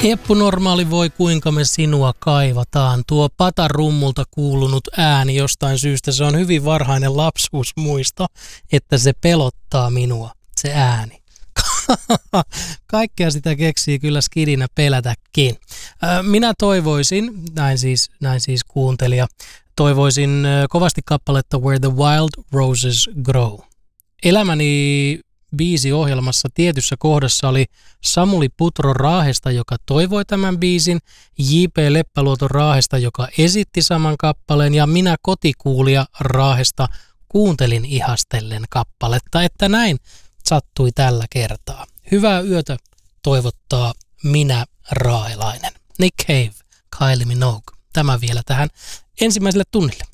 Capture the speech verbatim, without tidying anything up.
Eppu Normaali voi kuinka me sinua kaivataan. Tuo patarummulta kuulunut ääni jostain syystä, se on hyvin varhainen lapsuusmuisto, että se pelottaa minua, se ääni. Kaikkea sitä keksii kyllä skidinä pelätäkin. Minä toivoisin, näin siis, näin siis kuuntelija, toivoisin kovasti kappaletta Where the Wild Roses Grow. Elämäni biisiohjelmassa tietyssä kohdassa oli Samuli Putro Raahesta, joka toivoi tämän biisin, J P Leppäluoto Raahesta, joka esitti saman kappaleen, ja minä kotikuulija Raahesta kuuntelin ihastellen kappaletta, että näin sattui tällä kertaa. Hyvää yötä toivottaa minä raailainen. Nick Cave, Kylie Minogue. Tämä vielä tähän ensimmäiselle tunnille.